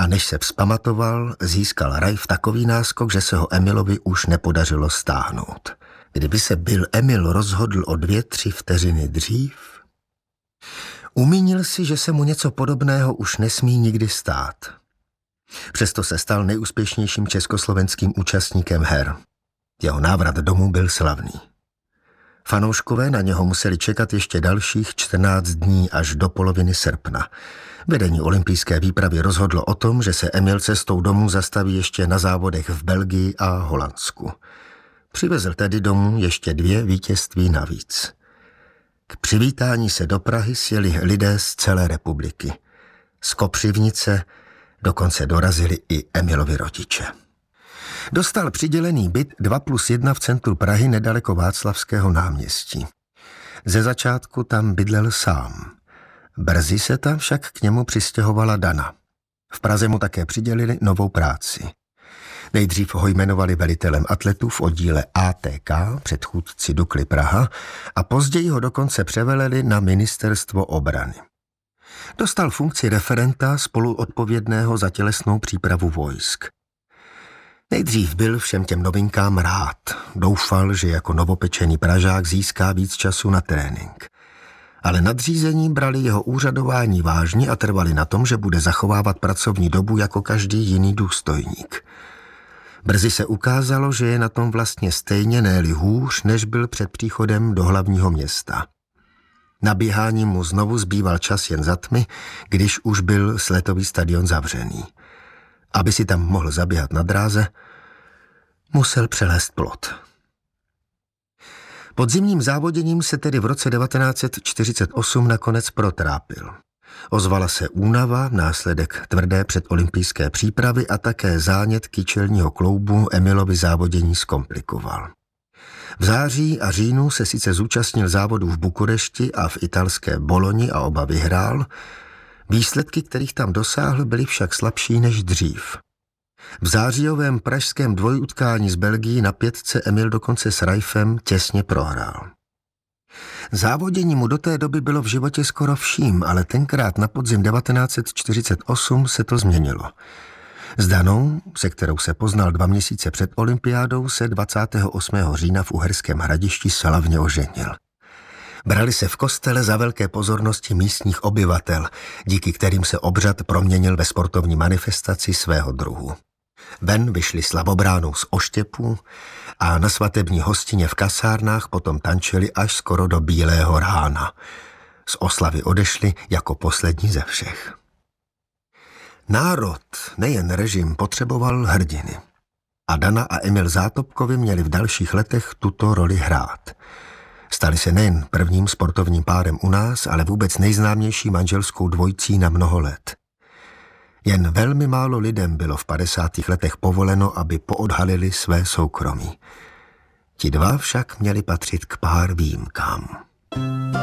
A než se vzpamatoval, získal Raif takový náskok, že se ho Emilovi už nepodařilo stáhnout. Kdyby se byl Emil rozhodl o 2-3 vteřiny dřív, umínil si, že se mu něco podobného už nesmí nikdy stát. Přesto se stal nejúspěšnějším československým účastníkem her. Jeho návrat domů byl slavný. Fanouškové na něho museli čekat ještě dalších 14 dní až do poloviny srpna. Vedení olympijské výpravy rozhodlo o tom, že se Emil cestou domů zastaví ještě na závodech v Belgii a Holandsku. Přivezl tedy domů ještě 2 vítězství navíc. K přivítání se do Prahy sjeli lidé z celé republiky. Z Kopřivnice dokonce dorazili i Emilovi rodiče. Dostal přidělený byt 2+1 v centru Prahy nedaleko Václavského náměstí. Ze začátku tam bydlel sám. Brzy se tam však k němu přistěhovala Dana. V Praze mu také přidělili novou práci. Nejdřív ho jmenovali velitelem atletů v oddíle ATK, předchůdci Dukly Praha, a později ho dokonce převeleli na ministerstvo obrany. Dostal funkci referenta spoluodpovědného za tělesnou přípravu vojsk. Nejdřív byl všem těm novinkám rád. Doufal, že jako novopečený Pražák získá víc času na trénink. Ale nadřízení brali jeho úřadování vážně a trvali na tom, že bude zachovávat pracovní dobu jako každý jiný důstojník. Brzy se ukázalo, že je na tom vlastně stejně, ne-li hůř, než byl před příchodem do hlavního města. Na běhání mu znovu zbýval čas jen za tmy, když už byl sletový stadion zavřený. Aby si tam mohl zaběhat na dráze, musel přelézt plot. Podzimním závoděním se tedy v roce 1948 nakonec protrápil. Ozvala se únava, následek tvrdé předolympijské přípravy a také zánět kyčelního kloubu Emilovi závodění zkomplikoval. V září a říjnu se sice zúčastnil závodů v Bukurešti a v italské Boloni a oba vyhrál, výsledky, kterých tam dosáhl, byly však slabší než dřív. V zářijovém pražském dvojutkání s Belgií na 5 Emil dokonce s Raifem těsně prohrál. Závodění mu do té doby bylo v životě skoro vším, ale tenkrát na podzim 1948 se to změnilo. S Danou, se kterou se poznal 2 měsíce před olympiádou, se 28. října v Uherském Hradišti slavně oženil. Brali se v kostele za velké pozornosti místních obyvatel, díky kterým se obřad proměnil ve sportovní manifestaci svého druhu. Ven vyšli slavobránou z oštěpů a na svatební hostině v kasárnách potom tančili až skoro do bílého rána. Z oslavy odešli jako poslední ze všech. Národ, nejen režim, potřeboval hrdiny. A Dana a Emil Zátopkovi měli v dalších letech tuto roli hrát. Stali se nejen prvním sportovním párem u nás, ale vůbec nejznámější manželskou dvojicí na mnoho let. Jen velmi málo lidem bylo v 50. letech povoleno, aby poodhalili své soukromí. Ti dva však měli patřit k pár výjimkám.